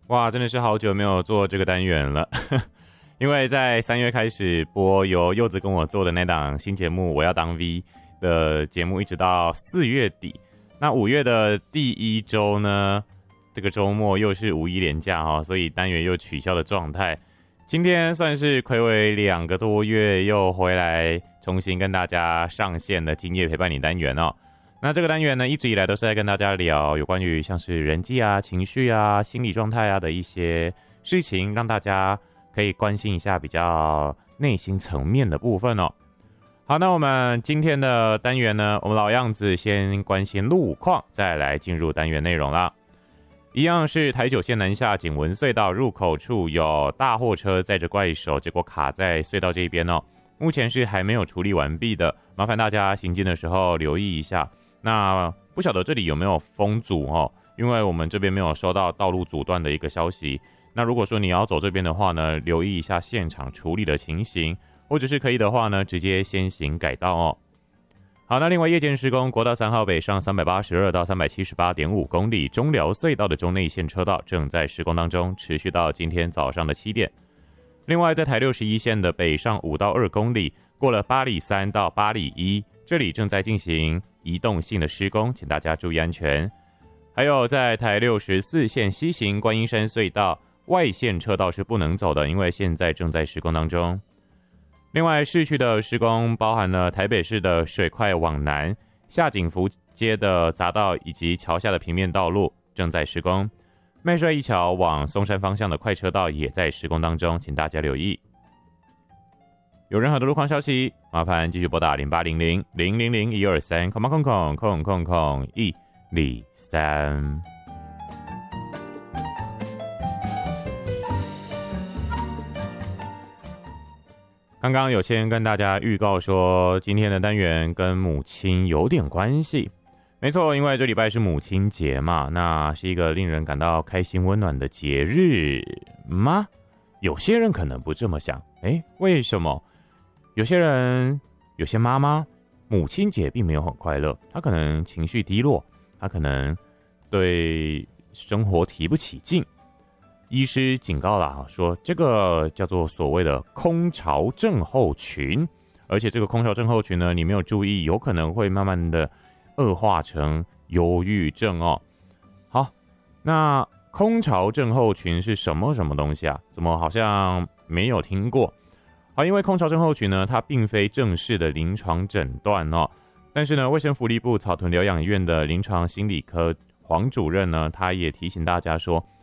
哇，真的是好久没有做这个单元了，因为在3月开始播由柚子跟我做的那档新节目《我要当 V》的节目，一直到4月底。那5月的第1周呢，这个周末又是5一连假哈，所以单元又取消的状态。今天算是睽违2个多月又回来重新跟大家上线的今夜陪伴你单元哦。那这个单元呢，一直以来都是在跟大家聊有关于像是人际啊、情绪啊、心理状态啊的一些事情，让大家可以关心一下比较内心层面的部分哦。好，那我们今天的单元呢，我们老样子先关心路况，再来进入单元内容啦。一样是台九线南下景文隧道入口处有大货车载着怪手，结果卡在隧道这边哦。目前是还没有处理完毕的，麻烦大家行进的时候留意一下。那不晓得这里有没有封阻哦，因为我们这边没有收到道路阻断的一个消息。那如果说你要走这边的话呢，留意一下现场处理的情形，或者是可以的话呢，直接先行改道哦。好，那另外夜间施工，国道3号北上382到378.5公里，中寮隧道的中内线车道正在施工当中，持续到今天早上的7点。另外在台61线的北上5到2公里，过了8里3到8里1，这里正在进行移动性的施工，请大家注意安全。还有在台64线西行观音山隧道外线车道是不能走的，因为现在正在施工当中。另外市区的施工包含了台北市的水快往南下景福街的匝道以及桥下的平面道路正在施工，麦帅一桥往松山方向的快车道也在施工当中，请大家留意。有任何的路况消息，麻烦继续拨打0800-000-123空123。刚刚有先跟大家预告说，今天的单元跟母亲有点关系。没错，因为这礼拜是母亲节嘛，那是一个令人感到开心温暖的节日吗？有些人可能不这么想，为什么？有些妈妈母亲节并没有很快乐，她可能情绪低落，她可能对生活提不起劲。医师警告了，说这个叫做所谓的空巢症候群，而且这个空巢症候群呢，你没有注意，有可能会慢慢的恶化成忧郁症哦。好，那空巢症候群是什么东西啊？怎么好像没有听过？好，因为空巢症候群呢，它并非正式的临床诊断哦，但是呢，卫生福利部草屯疗养院的临床心理科黄主任呢，他也提醒大家说，